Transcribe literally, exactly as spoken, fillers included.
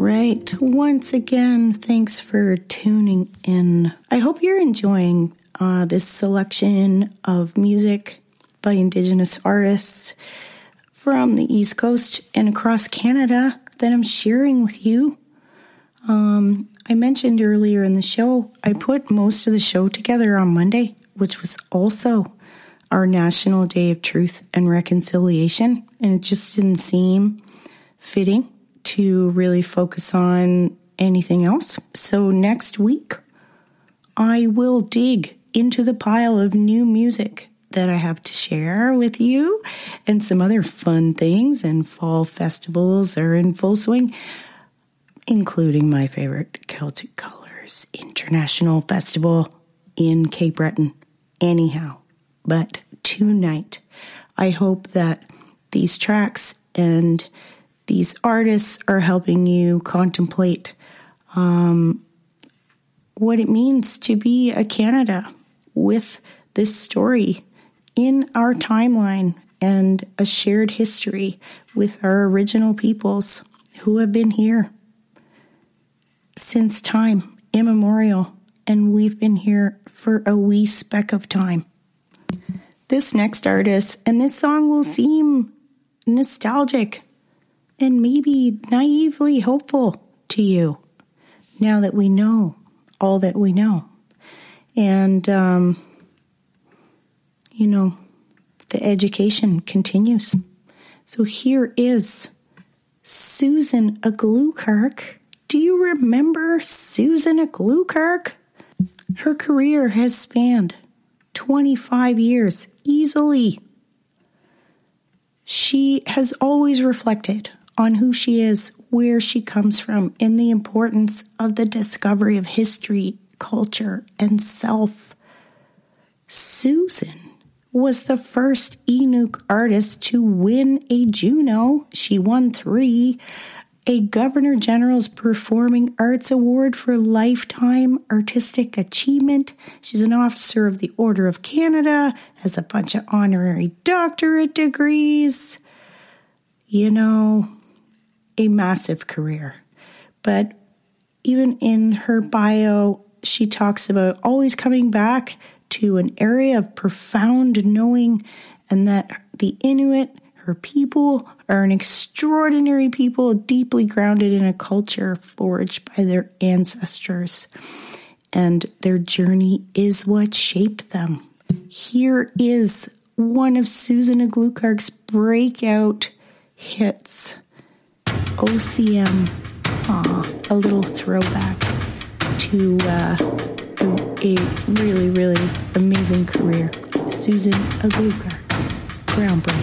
right. Once again, thanks for tuning in. I hope you're enjoying uh, this selection of music by Indigenous artists from the East Coast and across Canada that I'm sharing with you. Um, I mentioned earlier in the show, I put most of the show together on Monday, which was also our National Day of Truth and Reconciliation, and it just didn't seem fitting to really focus on anything else. So next week, I will dig into the pile of new music that I have to share with you and some other fun things, and fall festivals are in full swing, including my favorite Celtic Colors International Festival in Cape Breton. Anyhow, but tonight, I hope that these tracks and these artists are helping you contemplate um, what it means to be a Canada with this story in our timeline and a shared history with our original peoples who have been here since time immemorial, and we've been here for a wee speck of time. This next artist and this song will seem nostalgic and maybe naively hopeful to you now that we know all that we know. And, um, you know, the education continues. So here is Susan Aglukark. Do you remember Susan Aglukark? Her career has spanned twenty-five years easily. She has always reflected on who she is, where she comes from, and the importance of the discovery of history, culture, and self. Susan was the first Inuk artist to win a Juno. She won three. A Governor General's Performing Arts Award for Lifetime Artistic Achievement. She's an officer of the Order of Canada, has a bunch of honorary doctorate degrees. You know, a massive career. But even in her bio, she talks about always coming back to an area of profound knowing, and that the Inuit, her people, are an extraordinary people deeply grounded in a culture forged by their ancestors. And their journey is what shaped them. Here is one of Susan Aglukark's breakout hits, O C M. Aw, a little throwback to uh, a, a really, really amazing career. Susan Aglukark, groundbreaking.